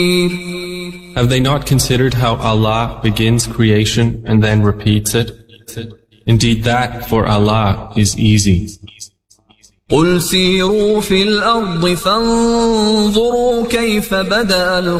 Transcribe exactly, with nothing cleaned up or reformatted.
Have they not considered how Allah begins creation and then repeats it? Indeed, that for Allah is easy. قل سيروا في الأرض فانظروا كيف بدأ